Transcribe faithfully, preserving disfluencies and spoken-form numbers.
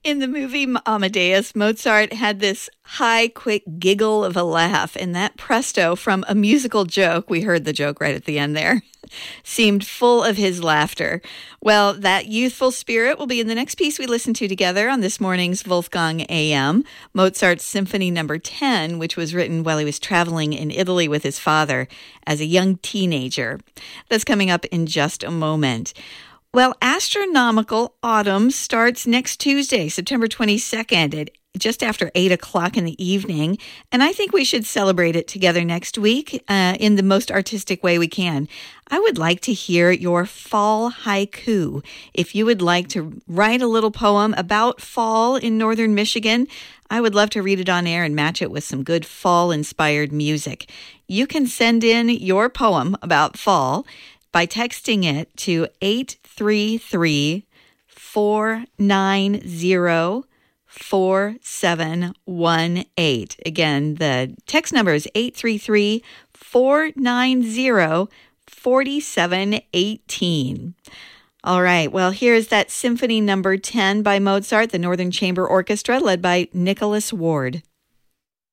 In the movie Amadeus, Mozart had this high, quick giggle of a laugh, and that presto from a musical joke, we heard the joke right at the end there, seemed full of his laughter. Well, that youthful spirit will be in the next piece we listen to together on this morning's Wolfgang A M, Mozart's Symphony Number ten, which was written while he was traveling in Italy with his father as a young teenager. That's coming up in just a moment. Well, astronomical autumn starts next Tuesday, September twenty-second, at just after eight o'clock in the evening, and I think we should celebrate it together next week uh, in the most artistic way we can. I would like to hear your fall haiku. If you would like to write a little poem about fall in northern Michigan, I would love to read it on air and match it with some good fall-inspired music. You can send in your poem about fall by texting it to eight three three, four nine zero, four seven one eight. Again, the text number is eight three three, four nine zero, four seven one eight. All right, well, here's that Symphony Number ten by Mozart, the Northern Chamber Orchestra, led by Nicholas Ward.